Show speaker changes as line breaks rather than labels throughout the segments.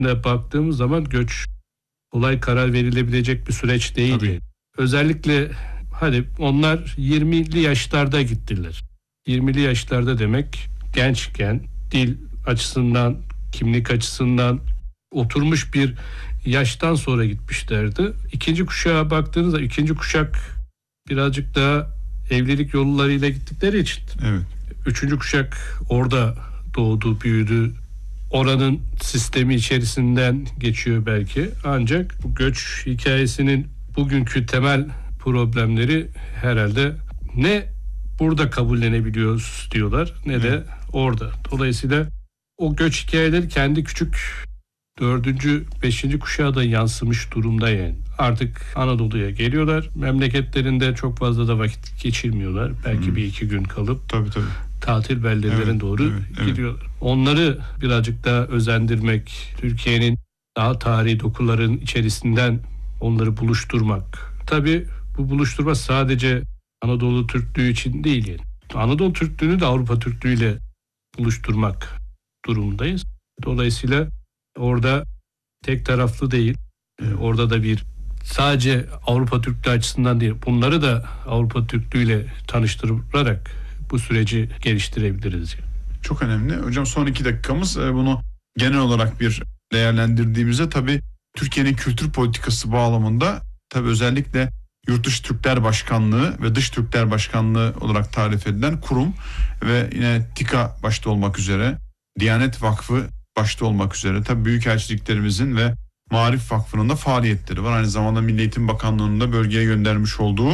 baktığımız zaman göç kolay karar verilebilecek bir süreç değil.
Tabii.
Özellikle hadi onlar 20'li yaşlarda gittiler. 20'li yaşlarda demek gençken, dil açısından, kimlik açısından oturmuş bir yaştan sonra gitmişlerdi. İkinci kuşağa baktığınızda ikinci kuşak birazcık daha evlilik yollarıyla gittikleri için.
Evet.
Üçüncü kuşak orada doğdu, büyüdü. Oranın sistemi içerisinden geçiyor belki. Ancak bu göç hikayesinin bugünkü temel problemleri herhalde ne burada kabullenebiliyoruz diyorlar ne de orada. Dolayısıyla o göç hikayeleri kendi küçük 4. 5. kuşağa da yansımış durumda yani. Artık Anadolu'ya geliyorlar. Memleketlerinde çok fazla da vakit geçirmiyorlar. Belki bir iki gün kalıp
Tabii.
tatil beldelerine doğru gidiyorlar. Onları birazcık daha özendirmek, Türkiye'nin daha tarihi dokuların içerisinden onları buluşturmak. Tabii bu buluşturma sadece Anadolu Türklüğü için değil yani. Anadolu Türklüğünü de Avrupa Türklüğüyle buluşturmak durumundayız. Dolayısıyla orada tek taraflı değil. Orada da bir sadece Avrupa Türklüğü açısından değil. Bunları da Avrupa Türklüğüyle tanıştırarak bu süreci geliştirebiliriz.
Çok önemli. Hocam son 2 dakikamız bunu genel olarak bir değerlendirdiğimizde tabii Türkiye'nin kültür politikası bağlamında tabii özellikle Yurtdışı Türkler Başkanlığı ve Dış Türkler Başkanlığı olarak tarif edilen kurum ve yine TİKA başta olmak üzere, Diyanet Vakfı başta olmak üzere tabii büyükelçiliklerimizin ve Maarif Vakfı'nın da faaliyetleri var. Aynı zamanda Milli Eğitim Bakanlığı'nın da bölgeye göndermiş olduğu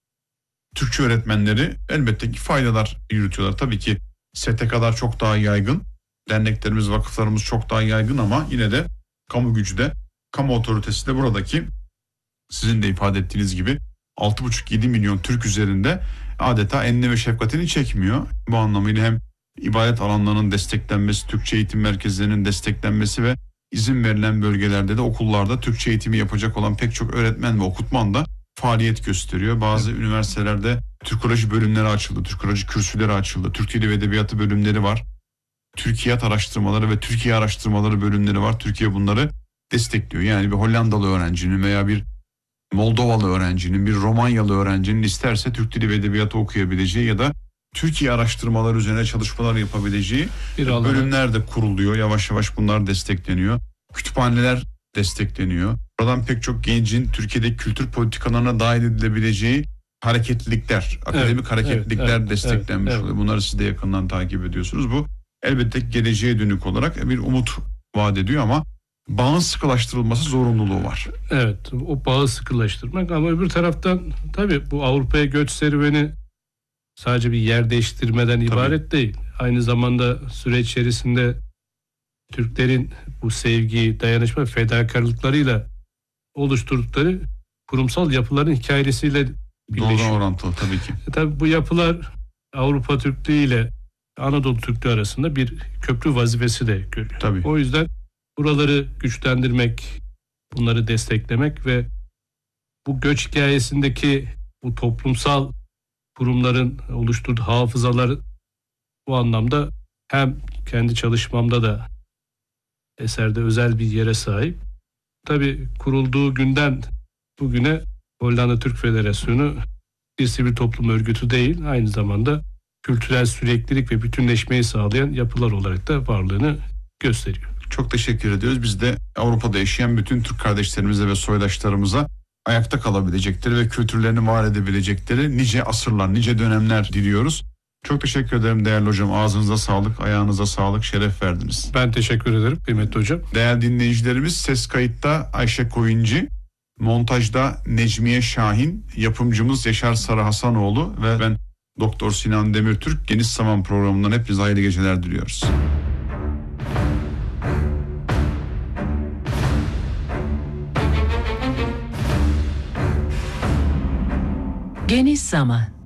Türkçe öğretmenleri elbette ki faydalar yürütüyorlar. Tabii ki STK'lar çok daha yaygın, derneklerimiz, vakıflarımız çok daha yaygın ama yine de kamu gücü de, kamu otoritesi de buradaki sizin de ifade ettiğiniz gibi 6,5-7 milyon Türk üzerinde adeta enine ve şefkatini çekmiyor. Bu anlamıyla hem ibadet alanlarının desteklenmesi, Türkçe eğitim merkezlerinin desteklenmesi ve izin verilen bölgelerde de okullarda Türkçe eğitimi yapacak olan pek çok öğretmen ve okutman da faaliyet gösteriyor. Bazı üniversitelerde Türkoloji bölümleri açıldı, Türkoloji kürsüleri açıldı, Türk Dili ve Edebiyatı bölümleri var. Türkiyat araştırmaları ve Türkiye araştırmaları bölümleri var. Türkiye bunları destekliyor. Yani bir Hollandalı öğrencinin veya bir Moldovalı öğrencinin, bir Romanyalı öğrencinin isterse Türk Dili ve Edebiyatı okuyabileceği ya da Türkiye araştırmaları üzerine çalışmalar yapabileceği bölümler de kuruluyor. Yavaş yavaş bunlar destekleniyor. Kütüphaneler destekleniyor. Buradan pek çok gencin Türkiye'deki kültür politikalarına dahil edilebileceği hareketlilikler, akademik hareketlilikler desteklenmiş oluyor. Bunları siz de yakından takip ediyorsunuz. Bu elbette geleceğe dönük olarak bir umut vaat ediyor ama bağın sıkılaştırılması zorunluluğu var.
Evet, o bağı sıkılaştırmak ama öbür taraftan tabii bu Avrupa'ya göç serüveni sadece bir yer değiştirmeden ibaret değil. Aynı zamanda süreç içerisinde Türklerin bu sevgi, dayanışma, fedakarlıklarıyla oluşturdukları kurumsal yapıların hikayesiyle birleşiyor.
Doğru orantılı tabii ki.
Tabii bu yapılar Avrupa Türklüğü ile Anadolu Türklüğü arasında bir köprü vazifesi de görüyor.
Tabii.
O yüzden buraları güçlendirmek, bunları desteklemek ve bu göç hikayesindeki bu toplumsal kurumların oluşturduğu hafızaları bu anlamda hem kendi çalışmamda da eserde özel bir yere sahip. Tabii kurulduğu günden bugüne Hollanda Türk Federasyonu bir sivil toplum örgütü değil, aynı zamanda kültürel süreklilik ve bütünleşmeyi sağlayan yapılar olarak da varlığını gösteriyor.
Çok teşekkür ediyoruz. Biz de Avrupa'da yaşayan bütün Türk kardeşlerimize ve soydaşlarımıza ayakta kalabilecekleri ve kültürlerini var edebilecekleri nice asırlar, nice dönemler diliyoruz. Çok teşekkür ederim değerli hocam. Ağzınıza sağlık, ayağınıza sağlık, şeref verdiniz.
Ben teşekkür ederim kıymetli hocam.
Değerli dinleyicilerimiz, ses kayıtta Ayşe Koyuncu, montajda Necmiye Şahin, yapımcımız Yaşar Sarı Hasanoğlu ve ben Doktor Sinan Demirtürk. Geniş Zaman programından hepinize hayırlı geceler diliyoruz.
Geniş Zaman.